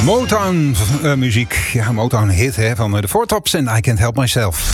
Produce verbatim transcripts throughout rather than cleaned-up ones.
Motown-muziek. Uh, ja, Motown-hit hè, van de Four Tops en I Can't Help Myself.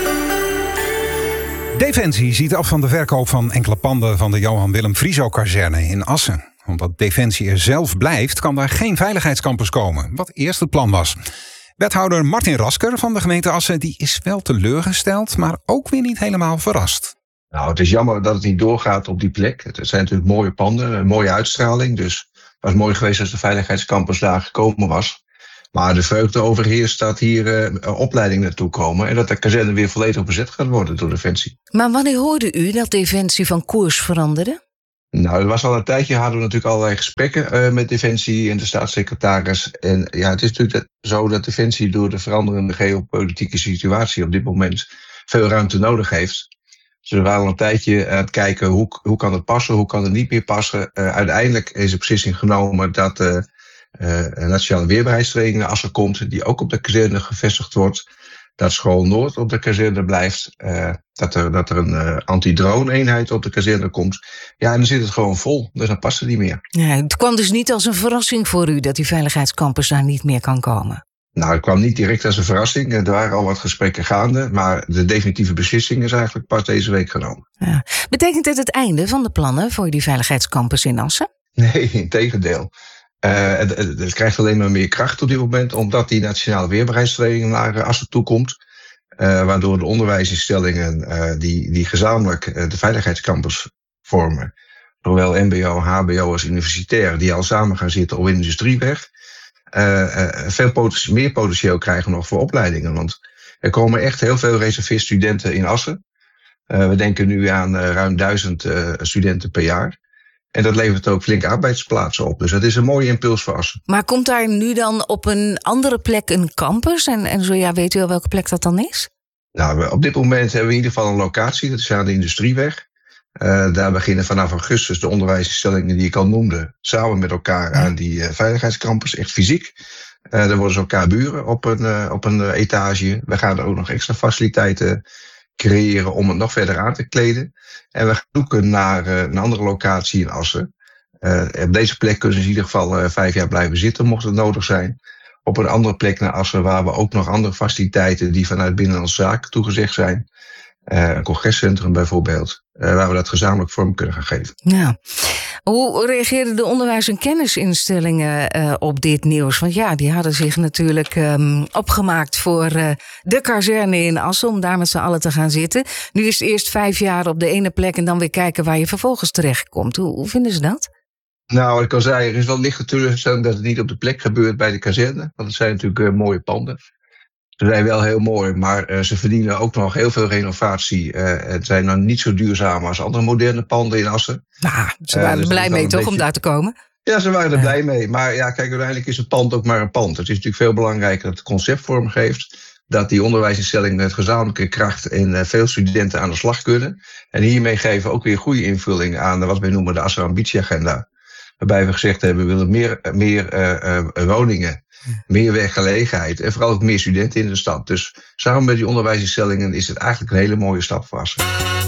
Defensie ziet af van de verkoop van enkele panden van de Johan Willem Frieso-kazerne in Assen. Omdat Defensie er zelf blijft, kan daar geen veiligheidscampus komen, wat eerst het plan was. Wethouder Martin Rasker van de gemeente Assen die is wel teleurgesteld, maar ook weer niet helemaal verrast. Nou, het is jammer dat het niet doorgaat op die plek. Het zijn natuurlijk mooie panden, een mooie uitstraling. Dus het was mooi geweest als de veiligheidscampus daar gekomen was. Maar de vreugde overheerst dat hier uh, opleidingen naartoe komen en dat de kazerne weer volledig bezet gaat worden door Defensie. Maar wanneer hoorde u dat Defensie van koers veranderde? Nou, er was al een tijdje, hadden we natuurlijk allerlei gesprekken uh, met Defensie en de staatssecretaris. En ja, het is natuurlijk zo dat Defensie door de veranderende geopolitieke situatie op dit moment veel ruimte nodig heeft. Dus we waren al een tijdje aan het kijken hoe, hoe kan het passen, hoe kan het niet meer passen. Uh, uiteindelijk is de beslissing genomen dat uh, uh, een nationale weerbaarheidstraining naar Assen komt, die ook op de kazerne gevestigd wordt. Dat School Noord op de kazerne blijft. Uh, dat, er, dat er een uh, anti-drone-eenheid op de kazerne komt. Ja, en dan zit het gewoon vol. Dus dan past het niet meer. Ja, het kwam dus niet als een verrassing voor u dat die veiligheidscampus daar niet meer kan komen? Nou, het kwam niet direct als een verrassing. Er waren al wat gesprekken gaande. Maar de definitieve beslissing is eigenlijk pas deze week genomen. Ja. Betekent dit het einde van de plannen voor die veiligheidscampus in Assen? Nee, integendeel. Uh, het, het, het krijgt alleen maar meer kracht op dit moment, omdat die nationale weerbaarheidstraining naar Assen toekomt. Uh, waardoor de onderwijsinstellingen uh, die, die gezamenlijk uh, de veiligheidscampus vormen, zowel mbo, hbo als universitair, die al samen gaan zitten op Industrieweg, uh, uh, veel poten- meer potentieel krijgen nog voor opleidingen. Want er komen echt heel veel reserviststudenten in Assen. Uh, we denken nu aan uh, ruim duizend uh, studenten per jaar. En dat levert ook flink arbeidsplaatsen op. Dus dat is een mooie impuls voor Assen. Maar komt daar nu dan op een andere plek een campus? En, en zo ja, weet u al welke plek dat dan is? Nou, op dit moment hebben we in ieder geval een locatie. Dat is aan de Industrieweg. Uh, daar beginnen vanaf augustus de onderwijsinstellingen die ik al noemde, samen met elkaar aan die uh, veiligheidscampus, echt fysiek. Uh, dan worden ze elkaar buren op een, uh, op een uh, etage. We gaan er ook nog extra faciliteiten creëren om het nog verder aan te kleden. En we gaan zoeken naar uh, een andere locatie in Assen. Uh, op deze plek kunnen ze in ieder geval uh, vijf jaar blijven zitten, mocht het nodig zijn. Op een andere plek naar Assen, waar we ook nog andere faciliteiten die vanuit Binnenlandse Zaken toegezegd zijn. Uh, een congrescentrum bijvoorbeeld, uh, waar we dat gezamenlijk vorm kunnen gaan geven. Ja. Hoe reageerden de onderwijs- en kennisinstellingen uh, op dit nieuws? Want ja, die hadden zich natuurlijk um, opgemaakt voor uh, de kazerne in Assen, om daar met z'n allen te gaan zitten. Nu is het eerst vijf jaar op de ene plek en dan weer kijken waar je vervolgens terechtkomt. Hoe, hoe vinden ze dat? Nou, wat ik al zei, er is wel lichte teleurstelling dat het niet op de plek gebeurt bij de kazerne. Want het zijn natuurlijk uh, mooie panden. Ze zijn wel heel mooi, maar uh, ze verdienen ook nog heel veel renovatie. Uh, het zijn dan niet zo duurzaam als andere moderne panden in Assen. Nou, ze waren uh, dus er blij mee toch beetje... om daar te komen? Ja, ze waren er ja. blij mee. Maar ja, kijk, uiteindelijk is een pand ook maar een pand. Het is natuurlijk veel belangrijker dat het concept vorm geeft. Dat die onderwijsinstellingen met gezamenlijke kracht en uh, veel studenten aan de slag kunnen. En hiermee geven ook weer goede invulling aan wat wij noemen de Assen Ambitieagenda. Waarbij we gezegd hebben, we willen meer, meer uh, uh, woningen. Meer werkgelegenheid en vooral ook meer studenten in de stad. Dus samen met die onderwijsinstellingen is het eigenlijk een hele mooie stap voor Assen.